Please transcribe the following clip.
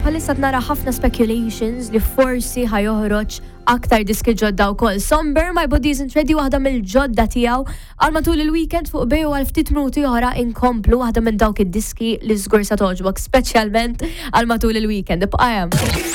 bħalissa nara ħafna speculations li forsi ħajoħroġ aktar diski ġodda wkoll. Somber My Body Isn't Ready waħda mill-ġodda tiegħu għal matul il-weekend fuq bejju għal ftit minuti oħra inkomplu waħda minn dawk id-diski li żgur sa toġbok, speċjalment għal matul il-weekend. Ibqa' hemm.